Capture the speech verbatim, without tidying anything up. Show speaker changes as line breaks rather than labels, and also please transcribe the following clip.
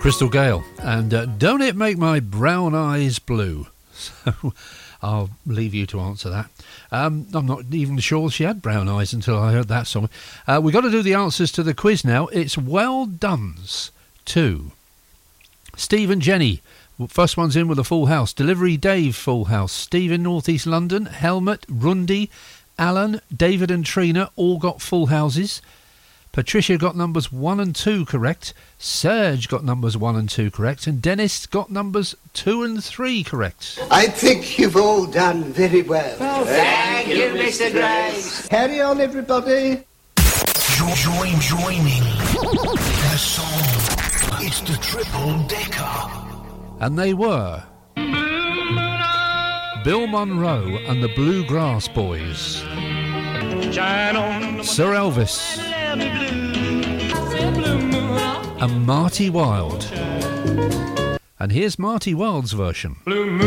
Crystal Gale, and uh, don't it make my brown eyes blue? So I'll leave you to answer that. Um, I'm not even sure she had brown eyes until I heard that song. Uh, we've got to do the answers to the quiz now. It's Well Done's to Steve and Jenny. First one's in with a full house. Delivery Dave, full house. Steve in North East London. Helmut, Rundy, Alan, David and Trina all got full houses. Patricia got numbers one and two correct. Serge got numbers one and two correct. And Dennis got numbers two and three correct.
I think you've all done very well.
Oh, thank, thank you, Mister Grace.
Carry on, everybody.
Join, joining the song. It's the Triple Decker.
And they were Bill Monroe and the Bluegrass Boys. Sir Elvis and Marty Wilde. And here's Marty Wilde's version.